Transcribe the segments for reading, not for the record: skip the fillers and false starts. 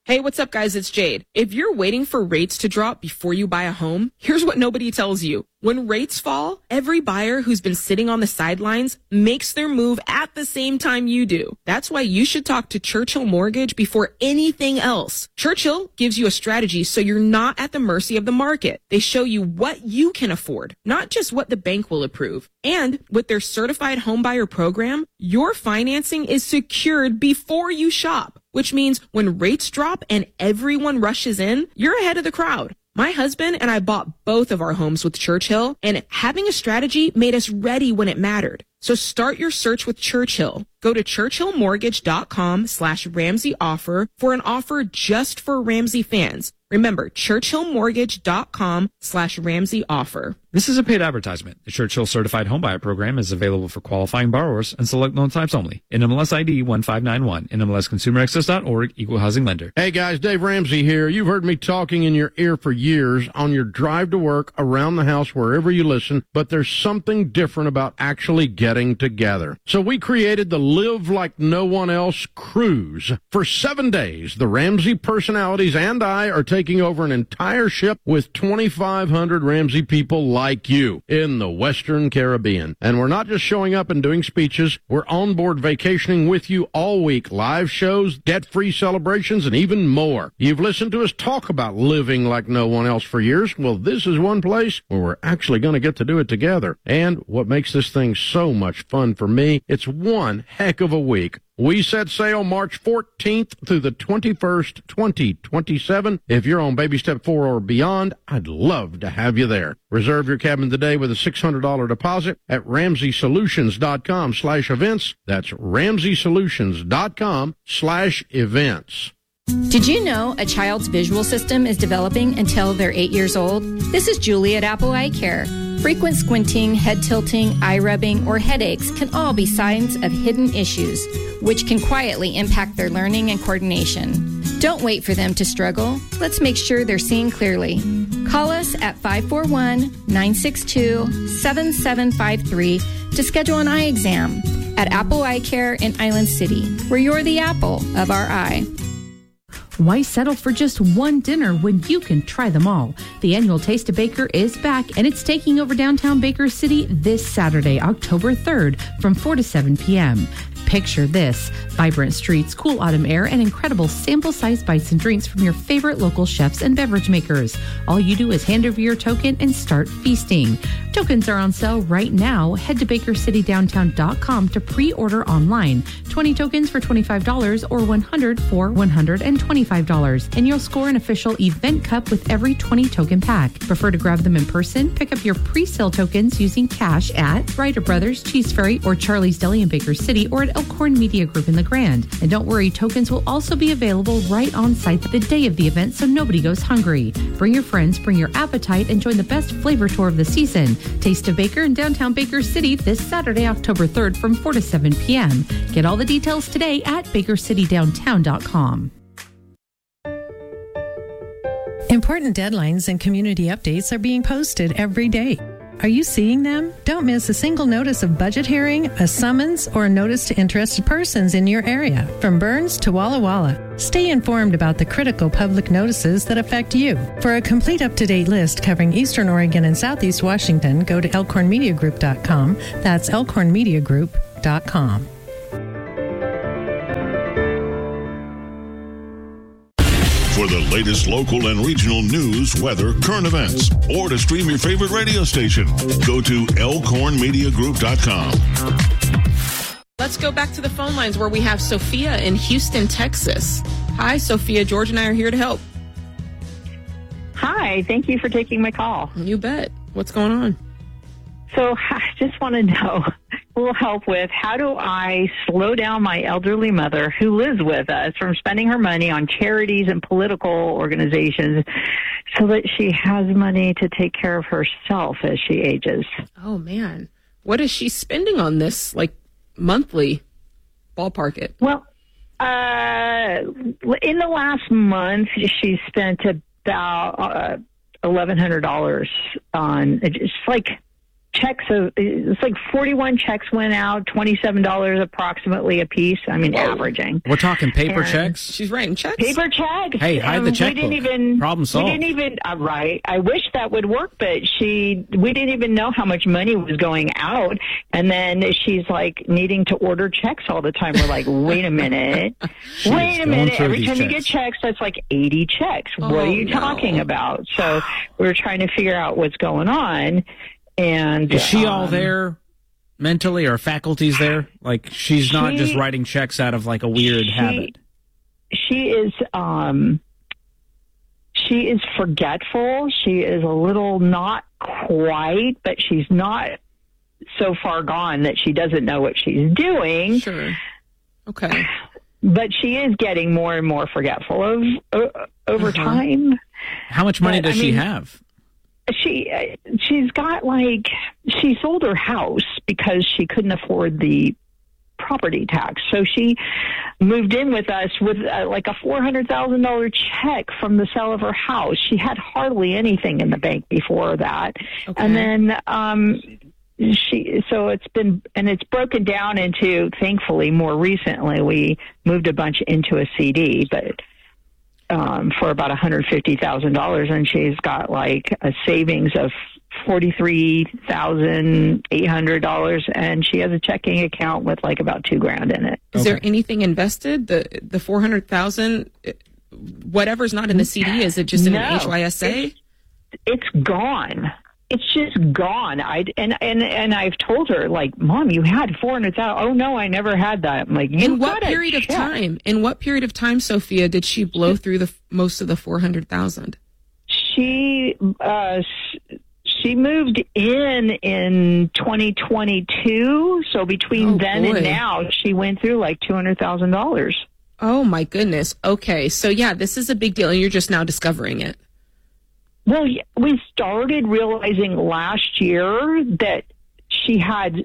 Hey, what's up, guys? It's Jade. If you're waiting for rates to drop before you buy a home, here's what nobody tells you. When rates fall, every buyer who's been sitting on the sidelines makes their move at the same time you do. That's why you should talk to Churchill Mortgage before anything else. Churchill gives you a strategy so you're not at the mercy of the market. They show you what you can afford, not just what the bank will approve. And with their certified homebuyer program, your financing is secured before you shop, which means when rates drop and everyone rushes in, you're ahead of the crowd. My husband and I bought both of our homes with Churchill, and having a strategy made us ready when it mattered. So start your search with Churchill. Go to churchillmortgage.com/Ramsey offer for an offer just for Ramsey fans. Remember, churchillmortgage.com/Ramsey offer. This is a paid advertisement. The Churchill Certified Homebuyer Program is available for qualifying borrowers and select loan types only. NMLS ID 1591. NMLSConsumerAccess.org. Equal housing lender. Hey guys, Dave Ramsey here. You've heard me talking in your ear for years on your drive to work, around the house, wherever you listen, but there's something different about actually getting together. So we created the Live Like No One Else cruise. For 7 days, the Ramsey personalities and I are taking over an entire ship with 2,500 Ramsey people like you in the Western Caribbean. And we're not just showing up and doing speeches. We're on board vacationing with you all week. Live shows, debt-free celebrations, and even more. You've listened to us talk about living like no one else for years. Well, this is one place where we're actually going to get to do it together. And what makes this thing so much fun for me, it's one heck of a week. We set sail March 14th through the 21st, 2027. If you're on baby step 4 or beyond, I'd love to have you there. Reserve your cabin today with a $600 deposit at RamseySolutions.com/events. That's RamseySolutions.com/events. Did you know a child's visual system is developing until they're 8 years old? This is Julie at Apple Eye Care. Frequent squinting, head tilting, eye rubbing, or headaches can all be signs of hidden issues, which can quietly impact their learning and coordination. Don't wait for them to struggle. Let's make sure they're seeing clearly. Call us at 541-962-7753 to schedule an eye exam at Apple Eye Care in Island City, where you're the apple of our eye. Why settle for just one dinner when you can try them all? The annual Taste of Baker is back, and it's taking over downtown Baker City this Saturday, October 3rd, from 4 to 7 p.m. Picture this: vibrant streets, cool autumn air, and incredible sample-sized bites and drinks from your favorite local chefs and beverage makers. All you do is hand over your token and start feasting. Tokens are on sale right now. Head to BakerCityDowntown.com to pre-order online. 20 tokens for $25 or 100 for $125. And you'll score an official event cup with every 20 token pack. Prefer to grab them in person? Pick up your pre-sale tokens using cash at Ryder Brothers, Cheese Ferry, or Charlie's Deli in Baker City, or at Elkhorn Media Group in the Grand. And don't worry, tokens will also be available right on site the day of the event, so nobody goes hungry. Bring your friends, bring your appetite, and join the best flavor tour of the season. Taste of Baker in downtown Baker City this Saturday, October 3rd from 4 to 7 p.m. Get all the details today at BakerCityDowntown.com. Important deadlines and community updates are being posted every day. Are you seeing them? Don't miss a single notice of budget hearing, a summons, or a notice to interested persons in your area, from Burns to Walla Walla. Stay informed about the critical public notices that affect you. For a complete up-to-date list covering Eastern Oregon and Southeast Washington, go to elkhornmediagroup.com. That's elkhornmediagroup.com. For the latest local and regional news, weather, current events, or to stream your favorite radio station, go to elkhornmediagroup.com. Let's go back to the phone lines where we have Sophia in Houston, Texas. Hi, Sophia. George and I are here to help. Hi. Thank you for taking my call. You bet. What's going on? So I just want to know a little help with how do I slow down my elderly mother who lives with us from spending her money on charities and political organizations so that she has money to take care of herself as she ages. Oh, man. What is she spending on this, like, monthly? Ballpark it. Well, in the last month, she spent about $1,100 on just like checks it's like 41 checks went out, $27 approximately a piece. I mean, averaging. We're talking paper checks. She's writing checks. Paper checks. Hey, hide the checkbook. Problem solved. We didn't even. Right. I wish that would work, but we didn't even know how much money was going out, and then she's like needing to order checks all the time. We're like, wait a minute, Every time you get checks, that's like 80 checks. What are you talking about? So we're trying to figure out what's going on. And is she all there mentally, or faculties there? Like, she's not just writing checks out of like a weird habit. She is forgetful. She is a little, not quite, but she's not so far gone that she doesn't know what she's doing. Sure. Okay. But she is getting more and more forgetful over time. How much money does she have? She's got she sold her house because she couldn't afford the property tax. So she moved in with us with like a $400,000 check from the sale of her house. She had hardly anything in the bank before that. Okay. And then it's broken down into, thankfully, more recently we moved a bunch into a CD, but for about $150,000, and she's got like a savings of $43,800, and she has a checking account with like about $2,000 in it. Is there anything invested? The $400,000, whatever's not in the CD, is it just in an HYSA? It's gone. It's just gone. And I've told her, like, Mom, you had $400,000. Oh no, I never had that. I'm like, in what period of time? In what period of time, Sophia, did she blow through most of the $400,000? She moved in 2022. So between then and now, she went through like $200,000. Oh my goodness. Okay, so yeah, this is a big deal, and you're just now discovering it. Well, we started realizing last year that she had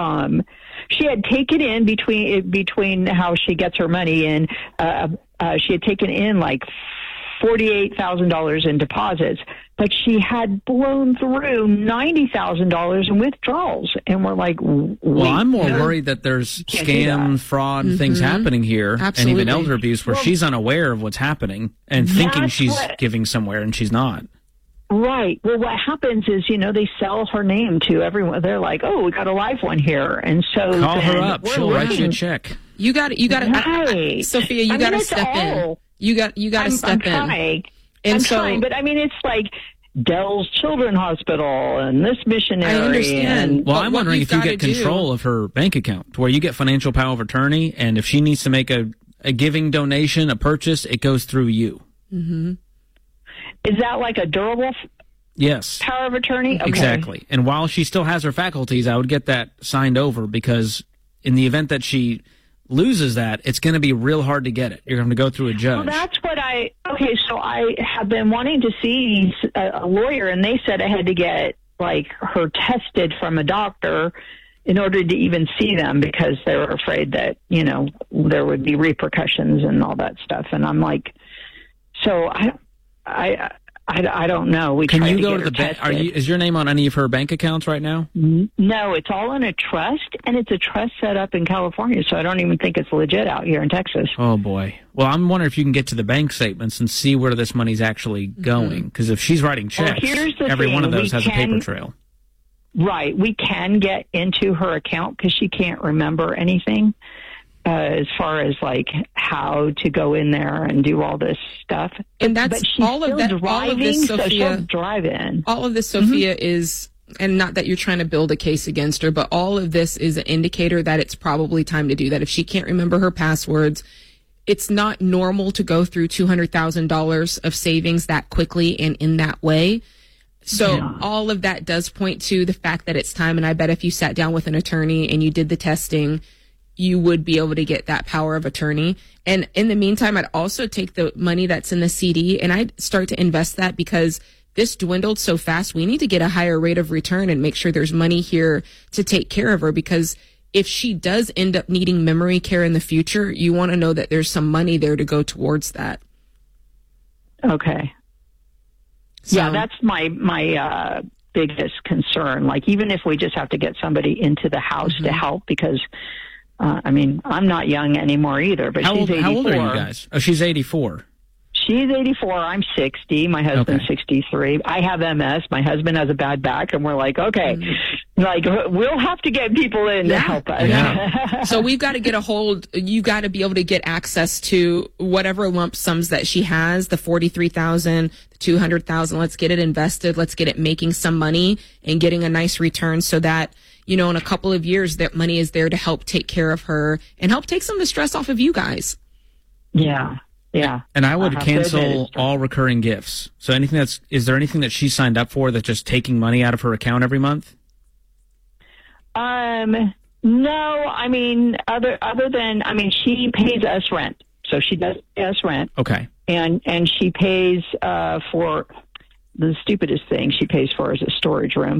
taken in between how she gets her money in. She had taken in like $48,000 in deposits, but she had blown through $90,000 in withdrawals, and we're like, well, I'm more worried that there's scam, fraud, things happening here, and even elder abuse where she's unaware of what's happening and thinking she's giving somewhere and she's not. Right. Well, what happens is, they sell her name to everyone. They're like, "Oh, we got a live one here," and so call her up. She'll write you a check. You got to, Sophia. You got to step in. You got to step in. I'm trying, but I mean, it's like Dell's Children's Hospital and this missionary. I understand. Well, I'm wondering if you get control of her bank account, where you get financial power of attorney, and if she needs to make a giving donation, a purchase, it goes through you. Mm-hmm. Is that like a durable power of attorney? Okay. Exactly. And while she still has her faculties, I would get that signed over, because in the event that she loses that, it's going to be real hard to get it. You're going to go through a judge. Well, that's what so I have been wanting to see a lawyer, and they said I had to get like her tested from a doctor in order to even see them, because they were afraid that, there would be repercussions and all that stuff. And I'm like, so I don't know. Can you go to the bank? Is your name on any of her bank accounts right now? No, it's all in a trust, and it's a trust set up in California, so I don't even think it's legit out here in Texas. Oh, boy. Well, I'm wondering if you can get to the bank statements and see where this money's actually going, because if she's writing checks, every one of those has a paper trail. Right. We can get into her account because she can't remember anything. As far as like how to go in there and do all this stuff, and that's all of this, Sophia. So drive in. All of this, Sophia, is, and not that you're trying to build a case against her, but all of this is an indicator that it's probably time to do that. If she can't remember her passwords, it's not normal to go through $200,000 of savings that quickly and in that way. So all of that does point to the fact that it's time. And I bet if you sat down with an attorney and you did the testing, you would be able to get that power of attorney. And in the meantime, I'd also take the money that's in the CD and I'd start to invest that, because this dwindled so fast. We need to get a higher rate of return and make sure there's money here to take care of her, because if she does end up needing memory care in the future, you want to know that there's some money there to go towards that. Okay. So, yeah, that's my biggest concern. Like, even if we just have to get somebody into the house to help, because, I'm not young anymore either, but she's 84. How old are you guys? Oh, she's 84. She's 84. I'm 60. My husband's 63. I have MS. My husband has a bad back, and we're like, okay, we'll have to get people in to help us. Yeah. So we've got to get a hold. You got to be able to get access to whatever lump sums that she has, the $43,000, the $200,000. Let's get it invested. Let's get it making some money and getting a nice return, so that, in a couple of years, that money is there to help take care of her and help take some of the stress off of you guys. Yeah. Yeah. And I would cancel all recurring gifts. So is there anything that she signed up for that's just taking money out of her account every month? No, other than, she pays us rent. So she does pay us rent. Okay. And she pays, for the stupidest thing she pays for is a storage room.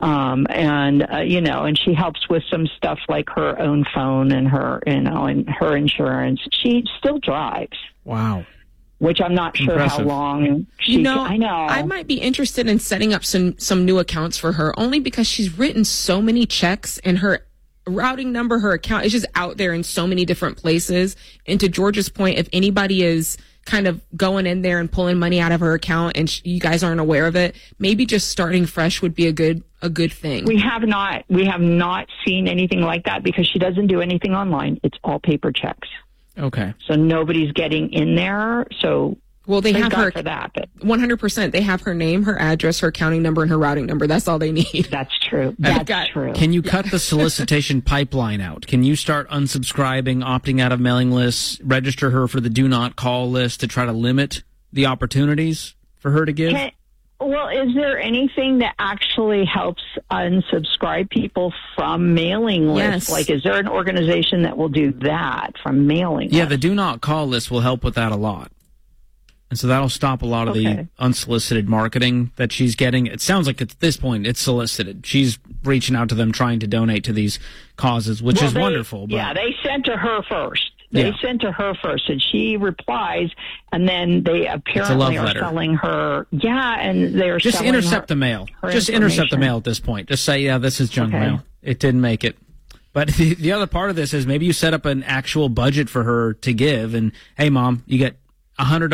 And she helps with some stuff like her own phone and her, and her insurance. She still drives. Wow. Which I'm not sure how long she I know. I might be interested in setting up some new accounts for her, only because she's written so many checks, and her routing number, her account is just out there in so many different places. And to George's point, if anybody is kind of going in there and pulling money out of her account and you guys aren't aware of it, maybe just starting fresh would be a good thing. We have not seen anything like that, because she doesn't do anything online. It's all paper checks. Okay. So nobody's getting in there. So, well, they have her for that, but 100%. They have her name, her address, her accounting number, and her routing number. That's all they need. That's true. That's true. Can you cut the solicitation pipeline out? Can you start unsubscribing, opting out of mailing lists, register her for the do not call list to try to limit the opportunities for her to give? Well, is there anything that actually helps unsubscribe people from mailing lists? Yes. Like, is there an organization that will do that from mailing lists? Yeah, the do not call list will help with that a lot. And so that'll stop a lot of the unsolicited marketing that she's getting. It sounds like at this point it's solicited. She's reaching out to them, trying to donate to these causes, which is wonderful. But yeah, they sent to her first. Sent to her first, and she replies, and then they apparently are selling her. Yeah, and they're just intercept the mail. Just intercept the mail at this point. Just say, yeah, this is junk mail. It didn't make it. But the other part of this is maybe you set up an actual budget for her to give, and hey, Mom, you get $100,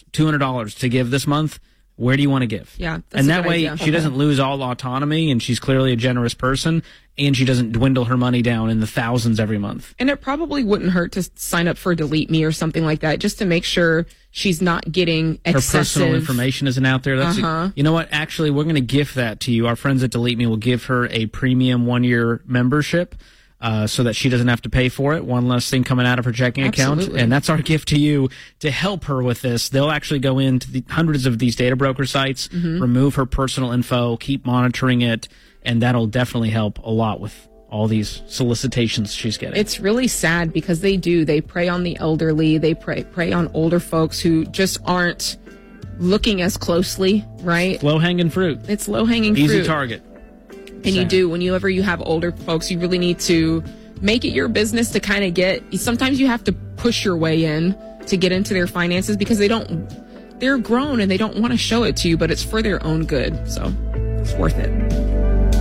$200 to give this month. Where do you want to give? Yeah, that's and that way she doesn't lose all autonomy, and she's clearly a generous person, and she doesn't dwindle her money down in the thousands every month. And it probably wouldn't hurt to sign up for Delete Me or something like that, just to make sure she's not getting excessive. Her personal information isn't out there. That's you know what? Actually, we're going to gift that to you. Our friends at Delete Me will give her a premium 1-year membership. So that she doesn't have to pay for it. One less thing coming out of her checking account. And that's our gift to you to help her with this. They'll actually go into the hundreds of these data broker sites, remove her personal info, keep monitoring it, and that'll definitely help a lot with all these solicitations she's getting. It's really sad because they prey on the elderly. They prey on older folks who just aren't looking as closely, right? Low-hanging fruit. It's low-hanging fruit. Easy target. And you do, whenever you have older folks, you really need to make it your business to kind of sometimes you have to push your way in to get into their finances, because they're grown and they don't want to show it to you, but it's for their own good. So it's worth it.